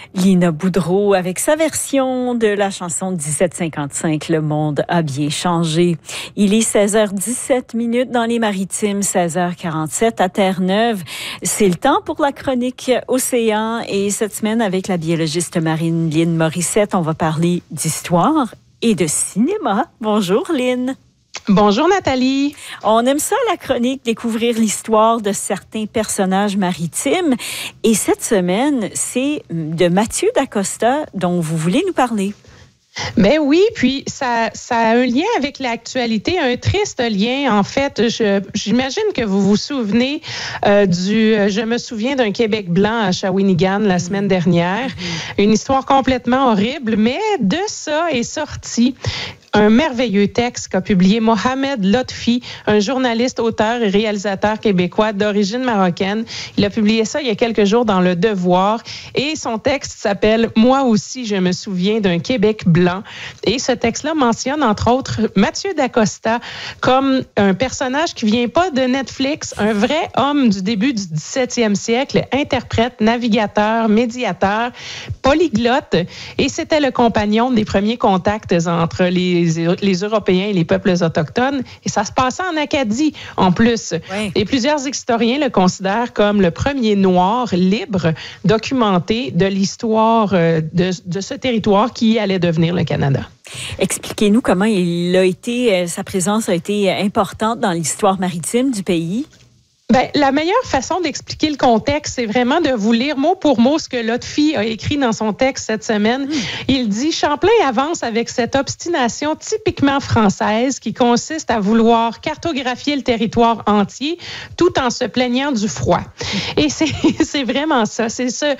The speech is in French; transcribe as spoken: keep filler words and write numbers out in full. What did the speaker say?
Lina Boudreau avec sa version de la chanson dix-sept cinquante-cinq, Le monde a bien changé. Il est seize heures dix-sept minutes dans les Maritimes, seize heures quarante-sept à Terre-Neuve. C'est le temps pour la chronique Océan et cette semaine avec la biologiste marine Lynne Morissette, on va parler d'histoire et de cinéma. Bonjour Lynne. Bonjour Nathalie. On aime ça, la chronique, découvrir l'histoire de certains personnages maritimes. Et cette semaine, c'est de Mathieu d'Acosta dont vous voulez nous parler. Ben oui, puis ça, ça a un lien avec l'actualité, un triste lien. En fait, je, j'imagine que vous vous souvenez euh, du « Je me souviens d'un Québec blanc à Shawinigan la semaine dernière ». Une histoire complètement horrible, mais de ça est sorti un merveilleux texte qu'a publié Mohamed Lotfi, un journaliste, auteur et réalisateur québécois d'origine marocaine. Il a publié ça il y a quelques jours dans Le Devoir et son texte s'appelle « Moi aussi, je me souviens d'un Québec blanc ». Et ce texte-là mentionne, entre autres, Mathieu d'Acosta comme un personnage qui vient pas de Netflix, un vrai homme du début du dix-septième siècle, interprète, navigateur, médiateur, polyglotte. Et c'était le compagnon des premiers contacts entre les Les, les Européens et les peuples autochtones. Et ça se passait en Acadie, en plus. Oui. Et plusieurs historiens le considèrent comme le premier noir libre documenté de l'histoire de, de ce territoire qui allait devenir le Canada. Expliquez-nous comment il a été, sa présence a été importante dans l'histoire maritime du pays. Ben, la meilleure façon d'expliquer le contexte, c'est vraiment de vous lire mot pour mot ce que Lotfi a écrit dans son texte cette semaine. Mmh. Il dit « Champlain avance avec cette obstination typiquement française qui consiste à vouloir cartographier le territoire entier tout en se plaignant du froid. » Et c'est, c'est vraiment ça. C'est ce,